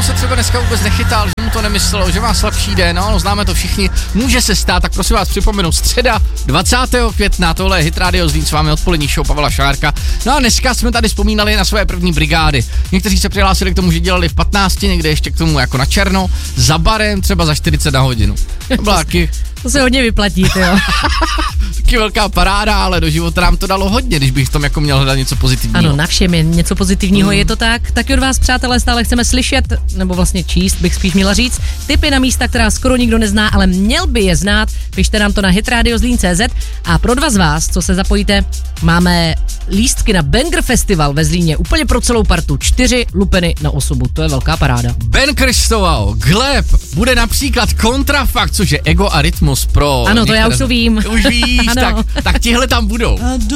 se třeba dneska vůbec nechytal, že mu to nemyslelo, že má slabší den, no, známe to všichni, může se stát, tak prosím vás připomenu, středa 20. května, tohle je Hit Radio Zlín, s vámi odpolední show Pavla Šárka. No a dneska jsme tady vzpomínali na své první brigády. Někteří se přihlásili k tomu, že dělali v 15, někde ještě k tomu jako na černo, za barem, třeba za 40 na hodinu. To se hodně vyplatí, jo. Taky velká paráda, ale do života nám to dalo hodně, když bych v tom jako měl hledat něco pozitivního. Ano, na všem je něco pozitivního, je to tak. Taky od vás, přátelé, stále chceme slyšet, nebo vlastně číst, bych spíš měla říct, tipy na místa, která skoro nikdo nezná, ale měl by je znát. Pište nám to na hitradiozlín.cz a pro dva z vás, co se zapojíte, máme lístky na Banger Festival ve Zlíně, úplně pro celou partu, 4 lupeny na osobu, to je velká paráda. Ben Kristoval, Gleb, bude například Kontrafakt, což je Ego a Rytmus pro... Ano, to já už to vím. Už víš, tak tihle tam budou.